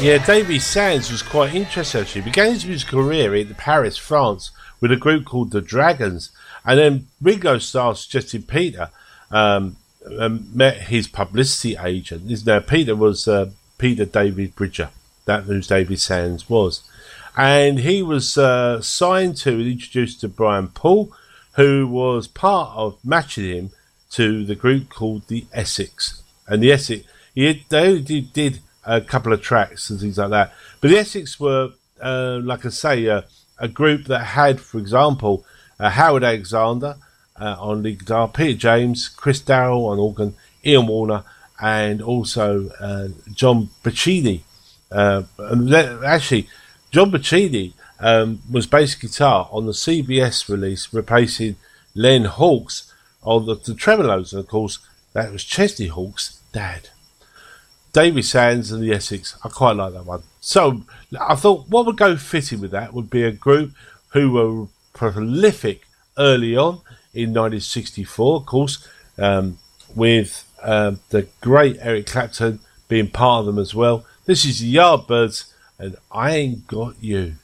Yeah, Davy Sands was quite interesting actually. He began his music career in Paris, France, with a group called the Dragons, and then Ringo Starr suggested Peter met his publicity agent. Now Peter was Peter David Bridger, that who Davy Sands was, and he was signed to and introduced to Brian Paul, who was part of matching him to the group called the Essex. And the Essex, they only did a couple of tracks and things like that. But the Essex were, like I say, a group that had, for example, Howard Alexander on lead guitar, Peter James, Chris Darrell on organ, Ian Warner, and also John Bacchini. Actually, John Bacchini was bass guitar on the CBS release, replacing Len Hawkes on the tremolos, and of course that was Chesney Hawkes' dad. Davy Sands and the Essex, I quite like that one. So I thought what would go fitting with that would be a group who were prolific early on in 1964, of course, with the great Eric Clapton being part of them as well. This is the Yardbirds and I Ain't Got You.